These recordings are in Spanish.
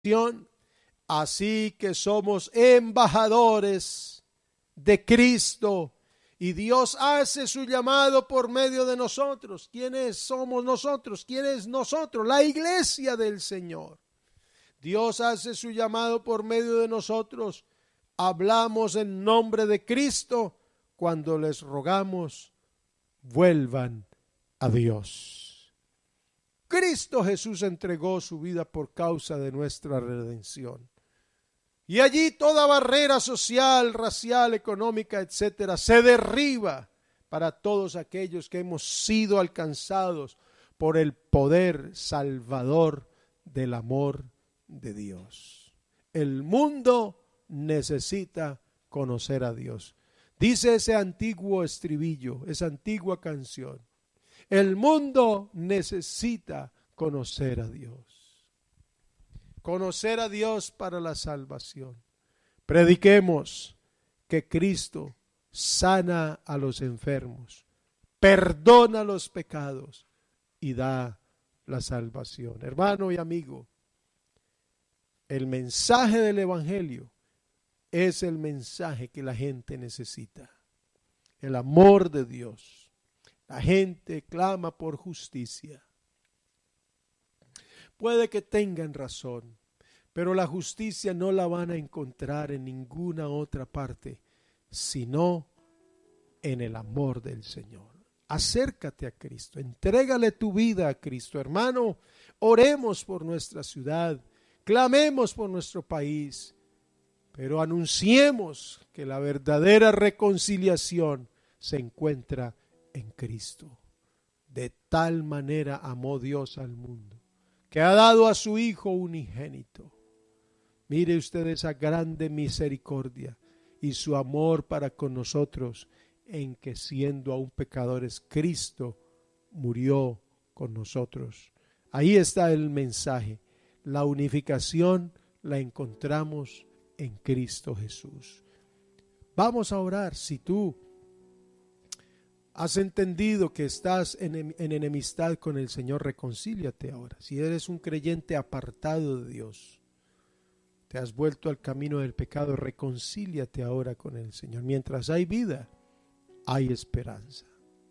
Así que somos embajadores de Cristo y Dios hace su llamado por medio de nosotros. ¿Quiénes somos nosotros? ¿Quién es nosotros? La iglesia del Señor. Dios hace su llamado por medio de nosotros. Hablamos en nombre de Cristo cuando les rogamos, vuelvan a Dios. Cristo Jesús entregó su vida por causa de nuestra redención. Y allí toda barrera social, racial, económica, etcétera, se derriba para todos aquellos que hemos sido alcanzados por el poder salvador del amor de Dios. El mundo necesita conocer a Dios. Dice ese antiguo estribillo, esa antigua canción. El mundo necesita conocer a Dios. Conocer a Dios para la salvación. Prediquemos que Cristo sana a los enfermos, perdona los pecados y da la salvación. Hermano y amigo, el mensaje del Evangelio es el mensaje que la gente necesita. El amor de Dios. La gente clama por justicia. Puede que tengan razón, pero la justicia no la van a encontrar en ninguna otra parte, sino en el amor del Señor. Acércate a Cristo, entrégale tu vida a Cristo. Hermano, oremos por nuestra ciudad, clamemos por nuestro país, pero anunciemos que la verdadera reconciliación se encuentra en Cristo. De tal manera amó Dios al mundo, que ha dado a su Hijo unigénito. Mire usted esa grande misericordia y su amor para con nosotros, en que siendo aún pecadores, Cristo murió con nosotros. Ahí está el mensaje. La unificación la encontramos en Cristo Jesús. Vamos a orar. Si tú has entendido que estás en enemistad con el Señor, reconcíliate ahora. Si eres un creyente apartado de Dios, te has vuelto al camino del pecado, reconcíliate ahora con el Señor. Mientras hay vida, hay esperanza.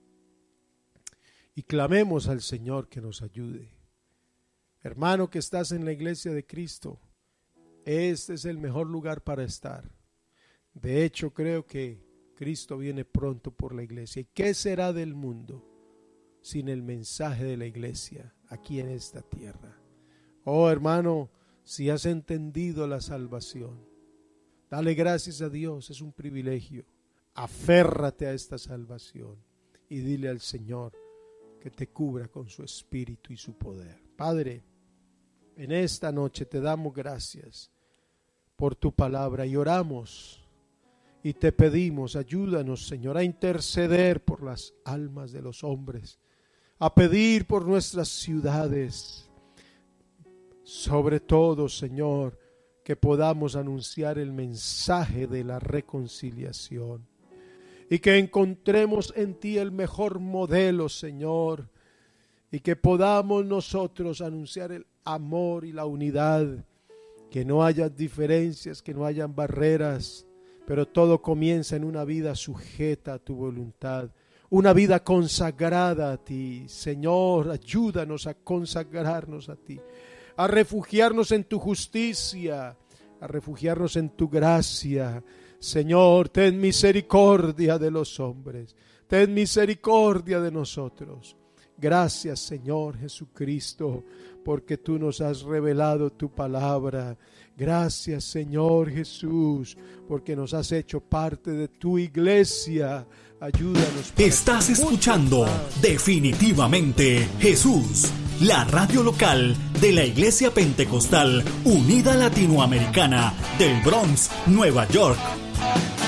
Y clamemos al Señor que nos ayude. Hermano que estás en la iglesia de Cristo, este es el mejor lugar para estar. De hecho, creo que Cristo viene pronto por la iglesia. ¿Y qué será del mundo sin el mensaje de la iglesia aquí en esta tierra? Oh, hermano, si has entendido la salvación, dale gracias a Dios, es un privilegio. Aférrate a esta salvación y dile al Señor que te cubra con su espíritu y su poder. Padre, en esta noche te damos gracias por tu palabra y oramos y te pedimos, ayúdanos, Señor, a interceder por las almas de los hombres, a pedir por nuestras ciudades, sobre todo, Señor, que podamos anunciar el mensaje de la reconciliación y que encontremos en ti el mejor modelo, Señor, y que podamos nosotros anunciar el amor y la unidad, que no haya diferencias, que no hayan barreras, pero todo comienza en una vida sujeta a tu voluntad, una vida consagrada a ti. Señor, ayúdanos a consagrarnos a ti, a refugiarnos en tu justicia, a refugiarnos en tu gracia. Señor, ten misericordia de los hombres, ten misericordia de nosotros. Gracias, Señor Jesucristo, porque tú nos has revelado tu palabra. Gracias, Señor Jesús, porque nos has hecho parte de tu iglesia. Ayúdanos. Estás escuchando Definitivamente Jesús, la radio local de la Iglesia Pentecostal Unida Latinoamericana del Bronx, Nueva York.